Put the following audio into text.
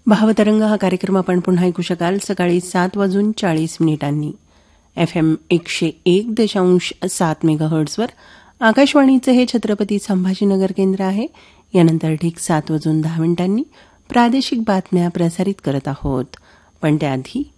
भावतरंग हा कार्यक्रम आपण पुन्हा ऐकू शकाल सकाळी 7:40 FM 101.7 मेगाहर्ट्झवर. आकाशवाणीचे हे छत्रपती संभाजीनगर केंद्र आहे. यानंतर ठीक 7:10 प्रादेशिक बातम्या प्रसारित करत आहोत. पण त्याआधी